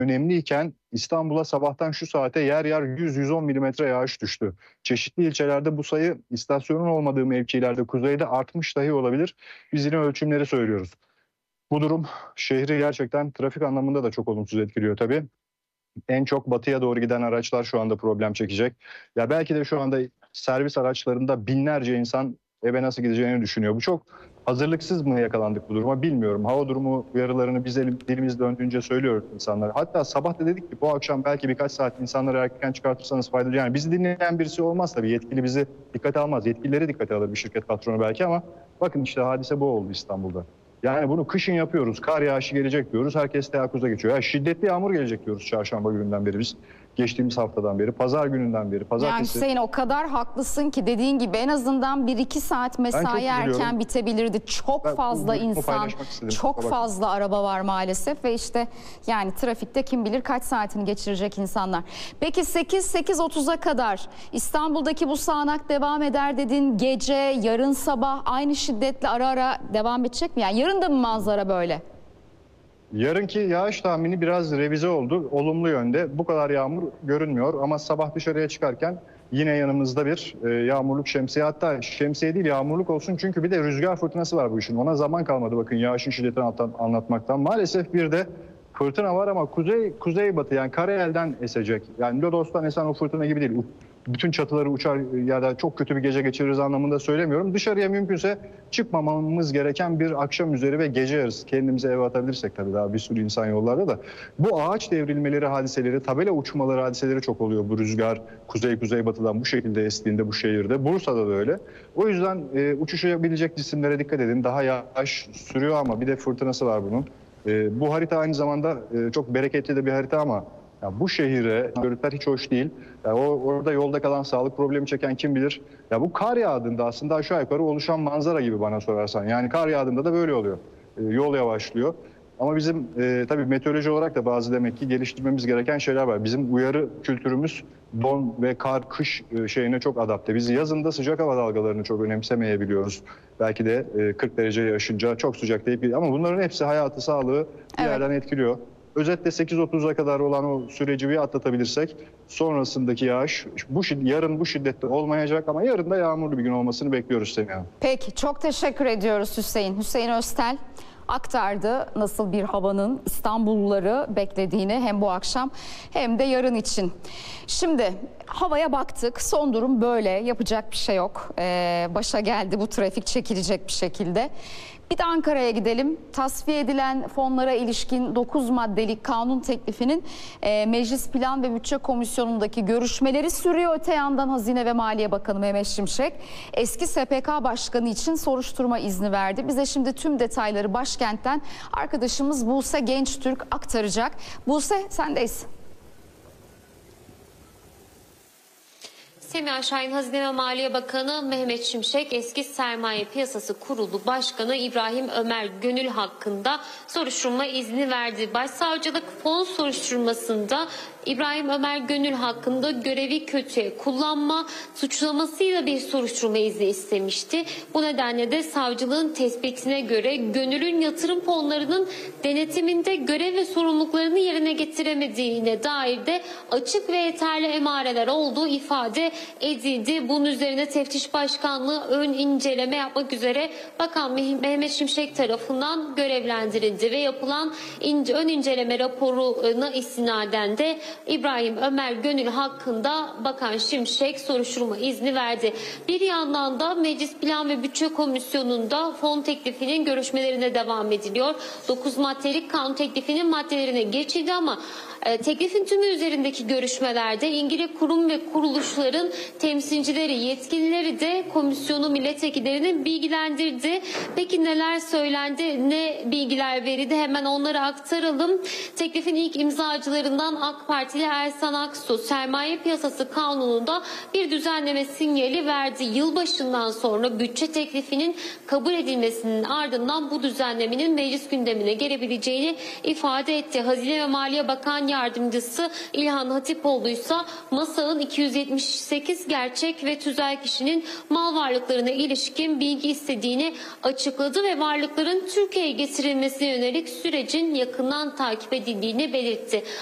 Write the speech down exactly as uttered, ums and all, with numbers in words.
önemliyken İstanbul'a sabahtan şu saate yer yer yüz yüz on milimetre yağış düştü. Çeşitli ilçelerde bu sayı istasyonun olmadığı mevkilerde kuzeyde artmış dahi olabilir. Biz yine ölçümleri söylüyoruz. Bu durum şehri gerçekten trafik anlamında da çok olumsuz etkiliyor tabii. En çok batıya doğru giden araçlar şu anda problem çekecek. Ya belki de şu anda servis araçlarında binlerce insan eve nasıl gideceğini düşünüyor. Bu çok hazırlıksız mı yakalandık bu duruma bilmiyorum. Hava durumu uyarılarını biz elim, dilimiz döndüğünce söylüyoruz insanlara. Hatta sabah da dedik ki bu akşam belki birkaç saat insanları erken çıkartırsanız faydalı. Yani bizi dinleyen birisi olmaz tabii. Yetkili bizi dikkate almaz. Yetkilileri dikkate alır bir şirket patronu belki ama bakın işte hadise bu oldu İstanbul'da. Yani bunu kışın yapıyoruz. Kar yağışı gelecek diyoruz. Herkes teyakkuza geçiyor. Ya şiddetli yağmur gelecek diyoruz çarşamba gününden beri biz. Geçtiğimiz haftadan beri, pazar gününden beri, pazartesi. Yani Hüseyin o kadar haklısın ki dediğin gibi en azından bir iki saat mesai erken bitebilirdi. Çok Ben fazla bu- bunu insan, paylaşmak istedim. çok Kusura fazla araba var maalesef ve işte yani trafikte kim bilir kaç saatini geçirecek insanlar. Peki sekiz sekiz otuza kadar İstanbul'daki bu sağanak devam eder dedin. Gece, yarın sabah aynı şiddetle ara ara devam edecek mi? Yani yarın da mı manzara böyle? Yarınki yağış tahmini biraz revize oldu. Olumlu yönde. Bu kadar yağmur görünmüyor ama sabah dışarıya çıkarken yine yanımızda bir e, yağmurluk şemsiye. Hatta şemsiye değil yağmurluk olsun çünkü bir de rüzgar fırtınası var bu işin. Ona zaman kalmadı bakın yağışın şiddetini anlat- anlatmaktan. Maalesef bir de fırtına var ama kuzey kuzeybatı yani Karayel'den esecek. Yani Lodos'tan esen o fırtına gibi değil. Bütün çatıları uçar ya da çok kötü bir gece geçiririz anlamında söylemiyorum. Dışarıya mümkünse çıkmamamız gereken bir akşam üzeri ve gece yarısı kendimize eve atabilirsek tabii daha bir sürü insan yollarda da. Bu ağaç devrilmeleri hadiseleri, tabela uçmaları hadiseleri çok oluyor bu rüzgar kuzey kuzeybatıdan bu şekilde estiğinde bu şehirde. Bursa'da da öyle. O yüzden e, uçuşabilecek cisimlere dikkat edin. Daha yağış sürüyor ama bir de fırtınası var bunun. E, bu harita aynı zamanda e, çok bereketli de bir harita ama ya bu şehire görüntüler hiç hoş değil. Ya o, orada yolda kalan sağlık problemi çeken kim bilir. Ya bu kar yağdığında aslında aşağı yukarı oluşan manzara gibi bana sorarsan. Yani kar yağdığında da böyle oluyor. E, yol yavaşlıyor. Ama bizim e, tabii meteoroloji olarak da bazı demek ki geliştirmemiz gereken şeyler var. Bizim uyarı kültürümüz don ve kar, kış e, şeyine çok adapte. Biz yazında sıcak hava dalgalarını çok önemsemeyebiliyoruz. Belki de e, kırk dereceyi aşınca çok sıcak deyip ama bunların hepsi hayatı, sağlığı bir Evet. yerden etkiliyor. Özetle sekiz otuza kadar olan o süreci bir atlatabilirsek sonrasındaki yağış bu şid- yarın bu şiddette olmayacak ama yarın da yağmurlu bir gün olmasını bekliyoruz Semiha. Peki çok teşekkür ediyoruz Hüseyin. Hüseyin Öztel aktardı nasıl bir havanın İstanbulluları beklediğini hem bu akşam hem de yarın için. Şimdi havaya baktık, son durum böyle, yapacak bir şey yok. Ee, başa geldi bu trafik, çekilecek bir şekilde. Bir de Ankara'ya gidelim. Tasfiye edilen fonlara ilişkin dokuz maddelik kanun teklifinin e, Meclis Plan ve Bütçe Komisyonu'ndaki görüşmeleri sürüyor. Öte yandan Hazine ve Maliye Bakanı Mehmet Şimşek eski S P K Başkanı için soruşturma izni verdi. Bize şimdi tüm detayları başkentten arkadaşımız Buse Gençtürk aktaracak. Buse sendeyiz. Semiha Şahin, Hazine ve Maliye Bakanı Mehmet Şimşek, eski Sermaye Piyasası Kurulu Başkanı İbrahim Ömer Gönül hakkında soruşturma izni verdi. Başsavcılık fon soruşturmasında İbrahim Ömer Gönül hakkında görevi kötüye kullanma suçlamasıyla bir soruşturma izni istemişti. Bu nedenle de savcılığın tespitine göre Gönül'ün yatırım fonlarının denetiminde görev ve sorumluluklarını yerine getiremediğine dair de açık ve yeterli emareler olduğu ifade edildi. Bunun üzerine Teftiş Başkanlığı ön inceleme yapmak üzere Bakan Mehmet Şimşek tarafından görevlendirildi ve yapılan ön inceleme raporuna istinaden de İbrahim Ömer Gönül hakkında Bakan Şimşek soruşturma izni verdi. Bir yandan da Meclis Plan ve Bütçe Komisyonu'nda fon teklifinin görüşmelerine devam ediliyor. dokuz maddelik kanun teklifinin maddelerine geçildi ama e, teklifin tümü üzerindeki görüşmelerde ilgili kurum ve kuruluşların temsilcileri, yetkilileri de komisyonu milletvekillerinin bilgilendirdi. Peki neler söylendi, ne bilgiler verildi? Hemen onları aktaralım. Teklifin ilk imzacılarından AK Partili Ersan Aksu, Sermaye Piyasası Kanunu'nda bir düzenleme sinyali verdi. Yılbaşından sonra bütçe teklifinin kabul edilmesinin ardından bu düzenlemenin meclis gündemine gelebileceğini ifade etti. Hazine ve Maliye Bakan Yardımcısı İlhan Hatipoğlu ise MASA'nın iki yüz yetmiş sekiz gerçek ve tüzel kişinin mal varlıklarına ilişkin bilgi istediğini açıkladı ve varlıkların Türkiye'ye getirilmesine yönelik sürecin yakından takip edildiğini belirtti.